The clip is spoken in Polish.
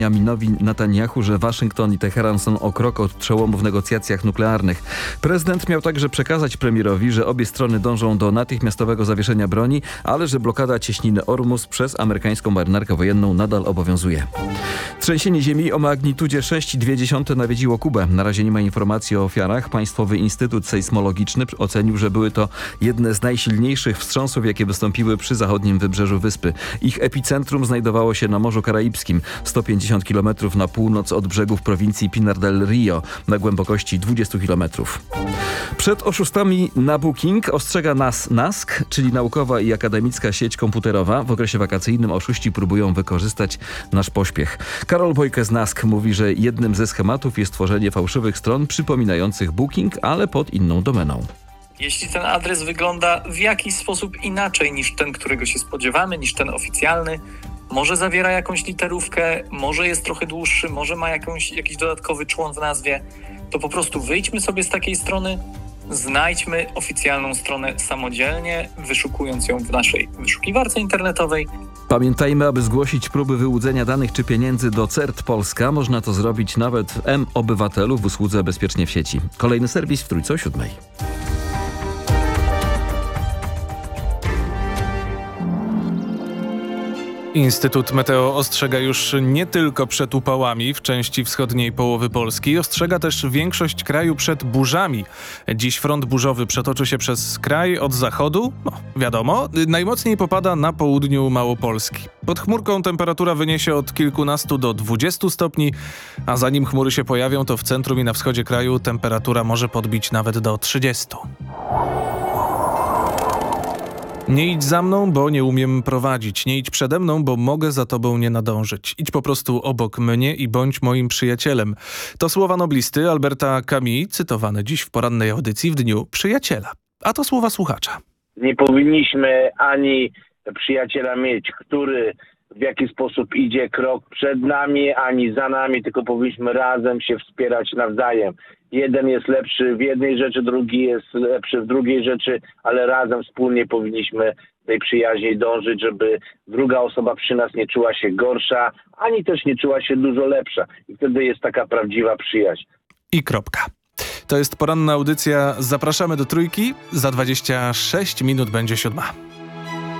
Benjaminowi Netanyahu, że Waszyngton i Teheran są o krok od przełomu w negocjacjach nuklearnych. Prezydent miał także przekazać premierowi, że obie strony dążą do natychmiastowego zawieszenia broni, ale że blokada cieśniny Ormus przez amerykańską marynarkę wojenną nadal obowiązuje. Trzęsienie ziemi o magnitudzie 6,2 nawiedziło Kubę. Na razie nie ma informacji o ofiarach. Państwowy Instytut Sejsmologiczny ocenił, że były to jedne z najsilniejszych wstrząsów, jakie wystąpiły przy zachodnim wybrzeżu wyspy. Ich epicentrum znajdowało się na Morzu Karaibskim, 150 km na północ od brzegów prowincji Pinar del Rio, na głębokości 20 km. Przed oszustami na Booking ostrzega nas NASK, czyli naukowa i akademicka sieć komputerowa. W okresie wakacyjnym oszuści próbują wykorzystać nasz pośpiech. Karol Bojke z NASK mówi, że jednym ze schematów jest tworzenie fałszywych stron przypominających Booking, ale pod inną domeną. Jeśli ten adres wygląda w jakiś sposób inaczej niż ten, którego się spodziewamy, niż ten oficjalny, może zawiera jakąś literówkę, może jest trochę dłuższy, może ma jakiś dodatkowy człon w nazwie, to po prostu wyjdźmy sobie z takiej strony, znajdźmy oficjalną stronę samodzielnie, wyszukując ją w naszej wyszukiwarce internetowej. Pamiętajmy, aby zgłosić próby wyłudzenia danych czy pieniędzy do CERT Polska. Można to zrobić nawet w M-Obywatelu w usłudze Bezpiecznie w sieci. Kolejny serwis w Trójce o 7:00. Instytut Meteo ostrzega już nie tylko przed upałami w części wschodniej połowy Polski, ostrzega też większość kraju przed burzami. Dziś front burzowy przetoczy się przez kraj od zachodu, wiadomo, najmocniej popada na południu Małopolski. Pod chmurką temperatura wyniesie od kilkunastu do 20 stopni, a zanim chmury się pojawią, to w centrum i na wschodzie kraju temperatura może podbić nawet do 30. Nie idź za mną, bo nie umiem prowadzić. Nie idź przede mną, bo mogę za tobą nie nadążyć. Idź po prostu obok mnie i bądź moim przyjacielem. To słowa noblisty Alberta Camus, cytowane dziś w porannej audycji w Dniu Przyjaciela. A to słowa słuchacza. Nie powinniśmy ani przyjaciela mieć, który w jakiś sposób idzie krok przed nami, ani za nami, tylko powinniśmy razem się wspierać nawzajem. Jeden jest lepszy w jednej rzeczy, drugi jest lepszy w drugiej rzeczy, ale razem wspólnie powinniśmy tej przyjaźni dążyć, żeby druga osoba przy nas nie czuła się gorsza, ani też nie czuła się dużo lepsza. I wtedy jest taka prawdziwa przyjaźń. I kropka. To jest poranna audycja. Zapraszamy do Trójki. Za 26 minut będzie 7:00.